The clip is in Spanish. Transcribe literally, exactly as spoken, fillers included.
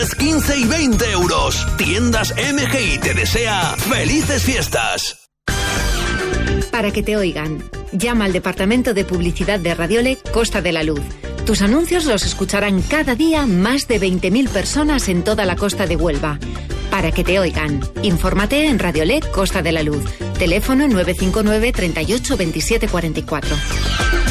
quince y veinte euros. Tiendas M G I te desea felices fiestas. Para que te oigan, llama al Departamento de Publicidad de Radiole Costa de la Luz. Tus anuncios los escucharán cada día más de veinte mil personas en toda la costa de Huelva. Para que te oigan, infórmate en Radiole Costa de la Luz. Teléfono nueve cinco nueve, treinta y ocho, veintisiete cuarenta y cuatro.